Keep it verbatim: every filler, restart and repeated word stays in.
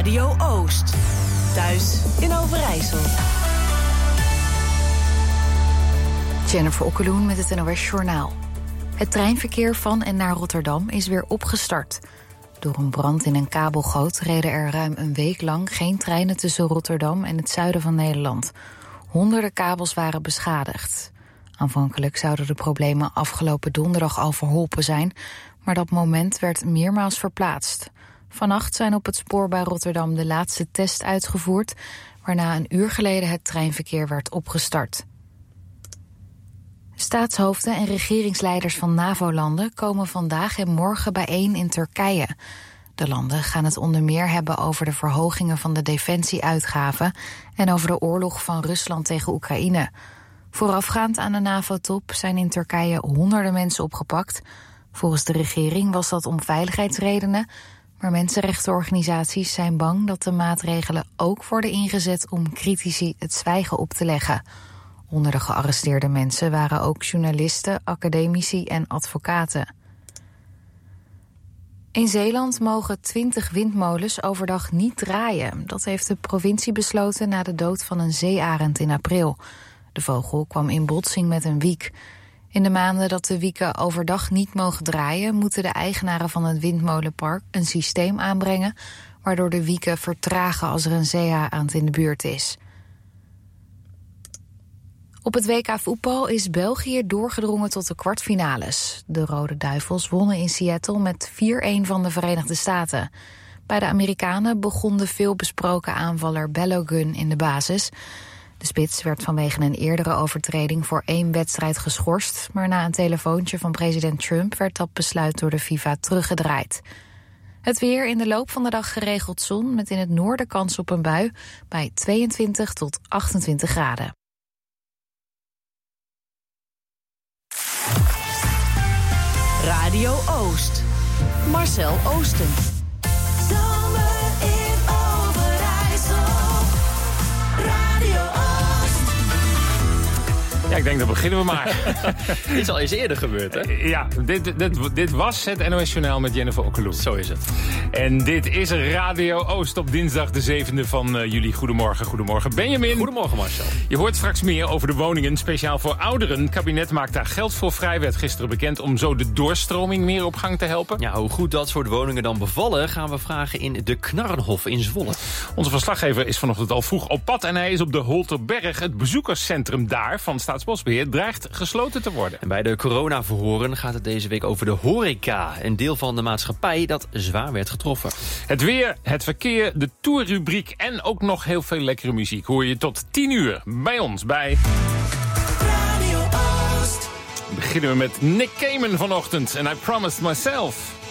Radio Oost. Thuis in Overijssel. Jennifer Okkeloen met het N O S Journaal. Het treinverkeer van en naar Rotterdam is weer opgestart. Door een brand in een kabelgoot reden er ruim een week lang geen treinen tussen Rotterdam en het zuiden van Nederland. Honderden kabels waren beschadigd. Aanvankelijk zouden de problemen afgelopen donderdag al verholpen zijn, maar dat moment werd meermaals verplaatst. Vannacht zijn op het spoor bij Rotterdam de laatste test uitgevoerd, waarna een uur geleden het treinverkeer werd opgestart. Staatshoofden en regeringsleiders van NAVO-landen komen vandaag en morgen bijeen in Turkije. De landen gaan het onder meer hebben over de verhogingen van de defensieuitgaven en over de oorlog van Rusland tegen Oekraïne. Voorafgaand aan de NAVO-top zijn in Turkije honderden mensen opgepakt. Volgens de regering was dat om veiligheidsredenen, maar mensenrechtenorganisaties zijn bang dat de maatregelen ook worden ingezet om critici het zwijgen op te leggen. Onder de gearresteerde mensen waren ook journalisten, academici en advocaten. In Zeeland mogen twintig windmolens overdag niet draaien. Dat heeft de provincie besloten na de dood van een zeearend in april. De vogel kwam in botsing met een wiek. In de maanden dat de wieken overdag niet mogen draaien, moeten de eigenaren van het windmolenpark een systeem aanbrengen waardoor de wieken vertragen als er een zeearend in de buurt is. Op het W K voetbal is België doorgedrongen tot de kwartfinales. De Rode Duivels wonnen in Seattle met vier-een van de Verenigde Staten. Bij de Amerikanen begon de veelbesproken aanvaller Balogun in de basis. De spits werd vanwege een eerdere overtreding voor één wedstrijd geschorst, maar na een telefoontje van president Trump werd dat besluit door de FIFA teruggedraaid. Het weer: in de loop van de dag geregeld zon, met in het noorden kans op een bui bij tweeëntwintig tot achtentwintig graden. Radio Oost. Marcel Oosten. Zomer in Overijssel. Radio Oost. Ja, ik denk dat beginnen we maar. Dit is al eens eerder gebeurd, hè? Ja, dit, dit, dit was het N O S-journaal met Jennifer Okkeloen. Zo is het. En dit is Radio Oost op dinsdag de zevende van uh, juli. Goedemorgen, goedemorgen Benjamin. Goedemorgen Marcel. Je hoort straks meer over de woningen, speciaal voor ouderen. Het kabinet maakt daar geld voor vrij, werd gisteren bekend, om zo de doorstroming meer op gang te helpen. Ja, hoe goed dat soort woningen dan bevallen, gaan we vragen in de Knarrenhof in Zwolle. Onze verslaggever is vanochtend al vroeg op pad en hij is op de Holterberg. Het bezoekerscentrum daar van Staatsbosbeheer dreigt gesloten te worden. En bij de coronaverhoren gaat het deze week over de horeca. Een deel van de maatschappij dat zwaar werd getroffen. Het weer, het verkeer, de tourrubriek en ook nog heel veel lekkere muziek hoor je tot tien uur bij ons bij Radio Oost. Beginnen we met Nick Cayman vanochtend en I Promised Myself.